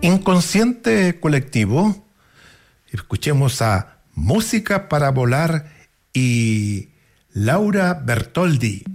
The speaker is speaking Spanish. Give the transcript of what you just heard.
Inconsciente colectivo. Escuchemos a Música para Volar y Laura Bertoldi.